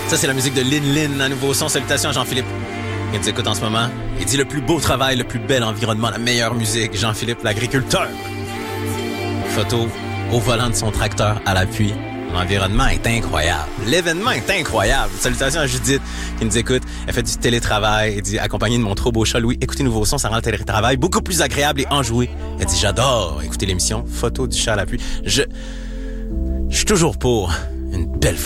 Ça, c'est la musique de Lin Lin, un nouveau son. Salutations à Jean-Philippe, qui nous écoute en ce moment. Il dit le plus beau travail, le plus bel environnement, la meilleure musique. Jean-Philippe, l'agriculteur. Photo au volant de son tracteur à l'appui. L'environnement est incroyable. L'événement est incroyable. Salutations à Judith qui nous écoute. Elle fait du télétravail. Elle dit, accompagnée de mon trop beau chat Louis, écoutez nouveau son, ça rend le télétravail beaucoup plus agréable et enjoué. Elle dit, j'adore écouter l'émission. Photo du chat à l'appui. Je suis toujours pour une belle photo.